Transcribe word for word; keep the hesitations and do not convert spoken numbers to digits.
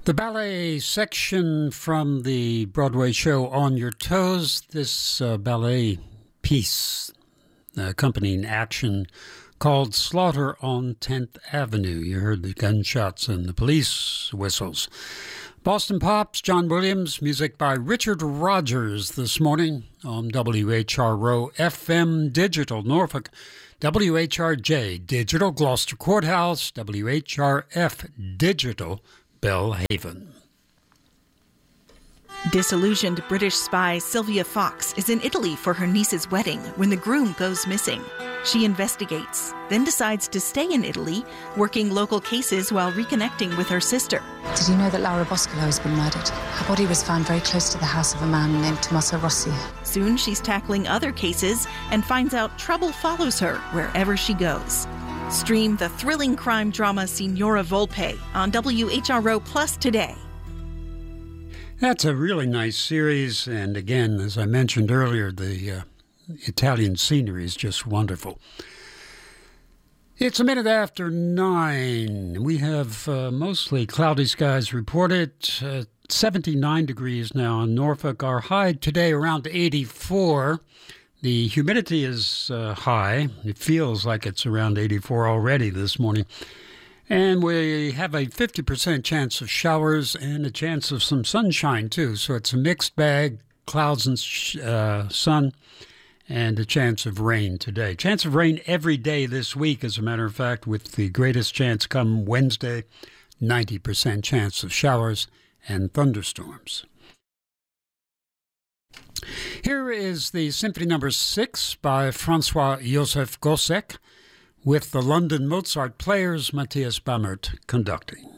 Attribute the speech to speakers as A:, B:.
A: The ballet section from the Broadway show On Your Toes, this uh, ballet piece accompanying action called Slaughter on tenth Avenue. You heard the gunshots and the police whistles. Boston Pops, John Williams, music by Richard Rogers this morning on W H R O F M Digital Norfolk, W H R J Digital Gloucester Courthouse, W H R F Digital Belhaven.
B: Disillusioned British spy Sylvia Fox is in Italy for her niece's wedding when the groom goes missing. She investigates, then decides to stay in Italy, working local cases while reconnecting with her sister.
C: Did you know that Laura Boscolo has been murdered? Her body was found very close to the house of a man named Tommaso Rossi.
B: Soon she's tackling other cases and finds out trouble follows her wherever she goes. Stream the thrilling crime drama Signora Volpe on W H R O Plus today.
A: That's a really nice series, and again, as I mentioned earlier, the uh, Italian scenery is just wonderful. It's a minute after nine. We have uh, mostly cloudy skies reported. Uh, seventy-nine degrees now in Norfolk. Our high today around eighty-four. The humidity is uh, high. It feels like it's around eighty-four already this morning. And we have a fifty percent chance of showers and a chance of some sunshine, too. So it's a mixed bag, clouds and sh- uh, sun, and a chance of rain today. Chance of rain every day this week, as a matter of fact, with the greatest chance come Wednesday, ninety percent chance of showers and thunderstorms. Here is the Symphony Number six by Francois-Joseph Gossec with the London Mozart Players, Matthias Bammert conducting.